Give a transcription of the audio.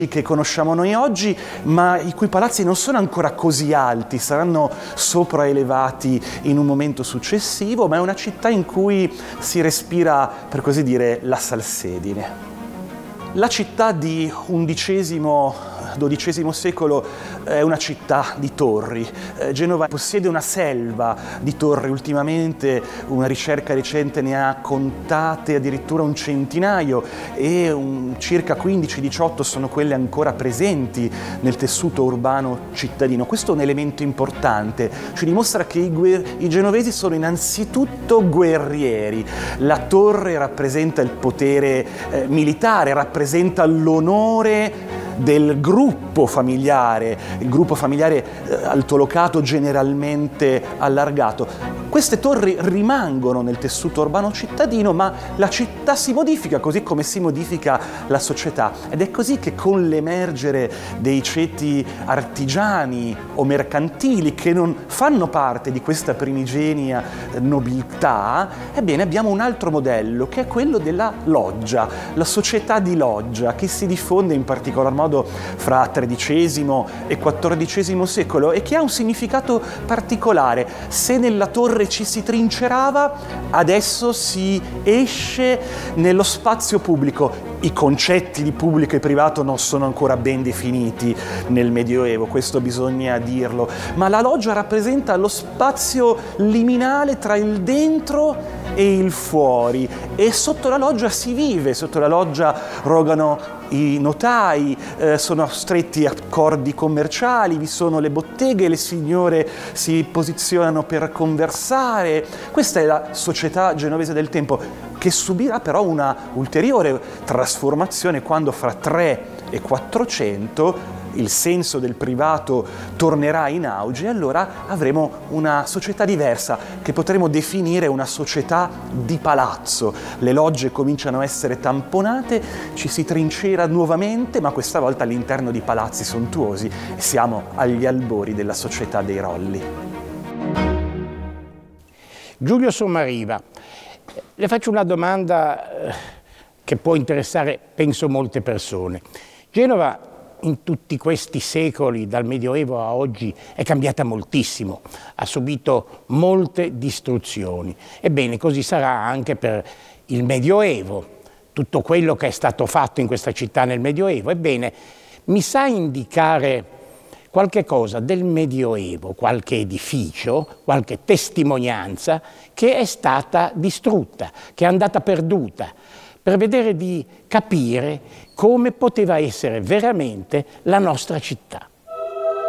che conosciamo noi oggi, ma i cui palazzi non sono ancora così alti, saranno sopraelevati in un momento successivo, ma è una città in cui si respira, per così dire, la salsedine. La città di XI secolo è una città di torri. Genova possiede una selva di torri. Ultimamente una ricerca recente ne ha contate addirittura un centinaio e circa 15-18 sono quelle ancora presenti nel tessuto urbano cittadino. Questo è un elemento importante, ci dimostra che i genovesi sono innanzitutto guerrieri. La torre rappresenta il potere militare, rappresenta l'onore del gruppo familiare, il gruppo familiare altolocato generalmente allargato. Queste torri rimangono nel tessuto urbano cittadino, ma la città si modifica così come si modifica la società, ed è così che con l'emergere dei ceti artigiani o mercantili che non fanno parte di questa primigenia nobiltà, ebbene abbiamo un altro modello che è quello della loggia, la società di loggia che si diffonde in particolar modo fra XIII e XIV secolo e che ha un significato particolare. Se nella torre ci si trincerava, adesso si esce nello spazio pubblico. I concetti di pubblico e privato non sono ancora ben definiti nel Medioevo, questo bisogna dirlo, ma la loggia rappresenta lo spazio liminale tra il dentro e il fuori, e sotto la loggia si vive, sotto la loggia rogano i notai, sono stretti accordi commerciali, vi sono le botteghe, le signore si posizionano per conversare. Questa è la società genovese del tempo, che subirà però una ulteriore trasformazione quando fra 3 e 400 il senso del privato tornerà in auge, e allora avremo una società diversa che potremo definire una società di palazzo. Le logge cominciano a essere tamponate, ci si trincera nuovamente, ma questa volta all'interno di palazzi sontuosi. Siamo agli albori della società dei Rolli. Giulio Sommariva, le faccio una domanda che può interessare, penso, molte persone. Genova in tutti questi secoli, dal Medioevo a oggi, è cambiata moltissimo, ha subito molte distruzioni. Ebbene, così sarà anche per il Medioevo, tutto quello che è stato fatto in questa città nel Medioevo. Ebbene, mi sa indicare qualche cosa del Medioevo, qualche edificio, qualche testimonianza che è stata distrutta, che è andata perduta, per vedere di capire come poteva essere veramente la nostra città.